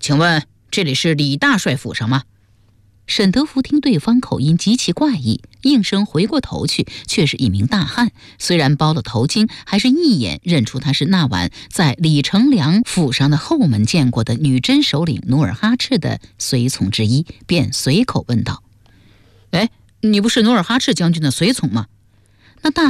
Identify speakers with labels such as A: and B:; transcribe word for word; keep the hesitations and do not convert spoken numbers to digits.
A: 请问这里是李大帅府上吗？
B: 沈德福听对方口音极其怪异，应声回过头去，却是一名大汉。虽然包了头巾，还是一眼认出他是那晚在李成梁府上的后门见过的女真首领努尔哈赤的随从之一，便随口问道：
A: 哎，你不是努尔哈赤将军的随从吗？
B: 那大